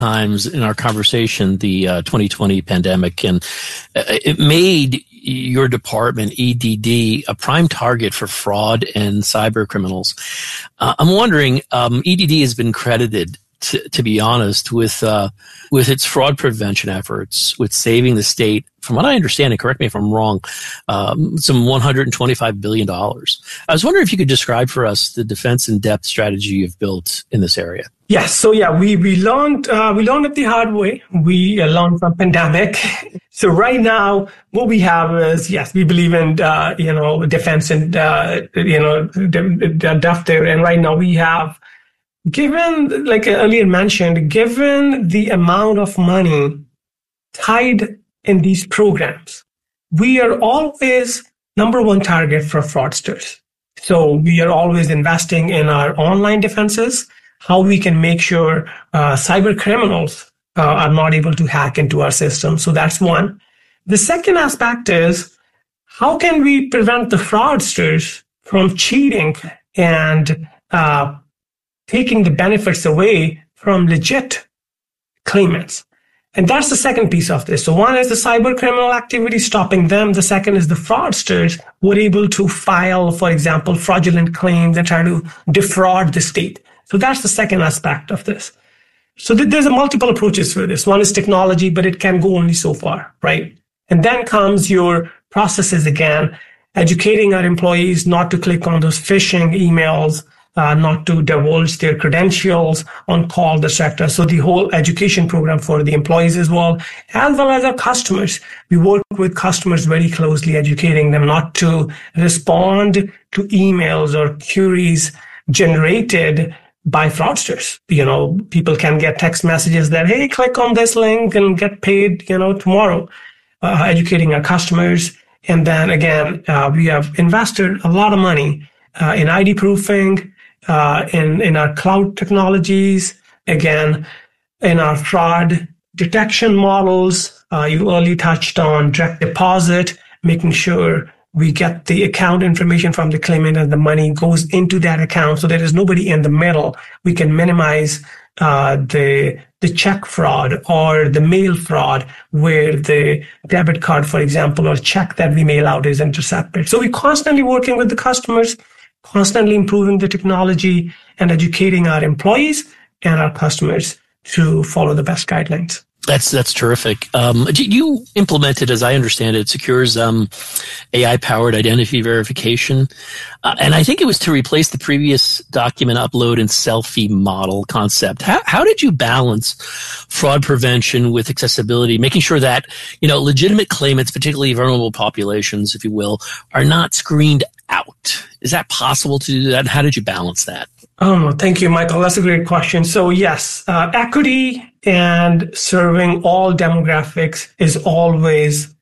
times in our conversation the 2020 pandemic, and it made your department, EDD, a prime target for fraud and cyber criminals. I'm wondering, EDD has been credited, to be honest, with its fraud prevention efforts, with saving the state, from what I understand, and correct me if I'm wrong, some $125 billion. I was wondering if you could describe for us the defense in depth strategy you've built in this area. Yes. So we learned it the hard way. We learned from pandemic. So right now, what we have is, yes, we believe in, defense and, depth there. And right now we have, given, like I earlier mentioned, given the amount of money tied in these programs, we are always number one target for fraudsters. So we are always investing in our online defenses, how we can make sure cyber criminals are not able to hack into our system. So that's one. The second aspect is, how can we prevent the fraudsters from cheating and taking the benefits away from legit claimants? And that's the second piece of this. So one is the cyber criminal activity, stopping them. The second is the fraudsters who are able to file, for example, fraudulent claims and try to defraud the state. So that's the second aspect of this. So there's multiple approaches for this. One is technology, but it can go only so far, right? And then comes your processes again, educating our employees not to click on those phishing emails, not to divulge their credentials on call, etc. So the whole education program for the employees as well as our customers. We work with customers very closely, educating them not to respond to emails or queries generated by fraudsters. People can get text messages that, hey, click on this link and get paid, tomorrow. Educating our customers. And then again, we have invested a lot of money in ID proofing, in our cloud technologies, again, in our fraud detection models. You early touched on direct deposit, making sure we get the account information from the claimant and the money goes into that account. So there is nobody in the middle. We can minimize the check fraud or the mail fraud where the debit card, for example, or check that we mail out is intercepted. So we're constantly working with the customers, constantly improving the technology and educating our employees and our customers to follow the best guidelines. That's terrific. You implemented, as I understand it, Secure's AI-powered identity verification, and I think it was to replace the previous document upload and selfie model concept. How did you balance fraud prevention with accessibility, making sure that legitimate claimants, particularly vulnerable populations, if you will, are not screened out? Is that possible to do that? How did you balance that? Oh, thank you, Michael. That's a great question. So yes, equity and serving all demographics is always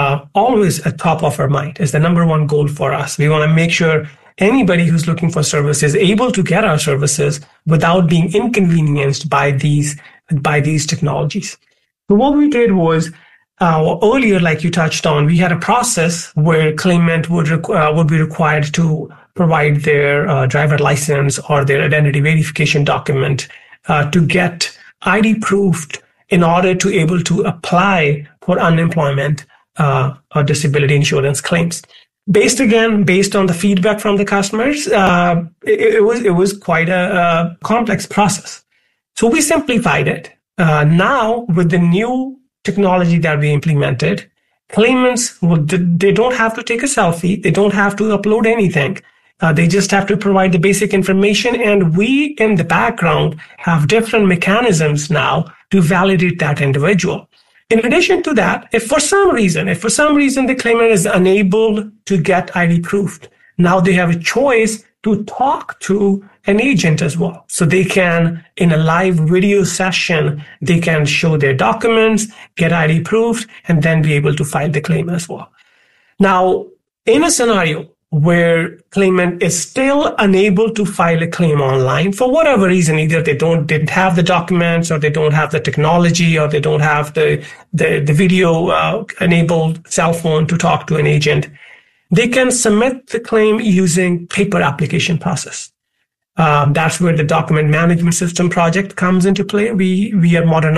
at top of our mind. It's the number one goal for us. We want to make sure anybody who's looking for services is able to get our services without being inconvenienced by these technologies. So what we did was, earlier, like you touched on, we had a process where claimant would be required to provide their driver license or their identity verification document to get ID proofed in order to able to apply for unemployment or disability insurance claims. Based on the feedback from the customers, it was quite a complex process. So we simplified it. Now with the new technology that we implemented, claimants, they don't have to take a selfie. They don't have to upload anything. They just have to provide the basic information. And we in the background have different mechanisms now to validate that individual. In addition to that, if for some reason the claimant is unable to get ID proofed, now they have a choice to talk to an agent as well. So they can, in a live video session, they can show their documents, get ID proofed, and then be able to file the claim as well. Now, in a scenario where claimant is still unable to file a claim online for whatever reason, either they didn't have the documents, or they don't have the technology, or they don't have the video enabled cell phone to talk to an agent, they can submit the claim using paper application process. That's where the document management system project comes into play. We are modernizing